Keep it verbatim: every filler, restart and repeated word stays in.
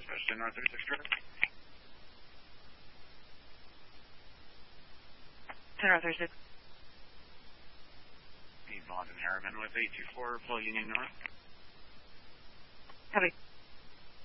Dispatch ten North thirty-six Drive. ten North thirty-six. Need Bond and Harriman with eight two four, Full Union North. Copy.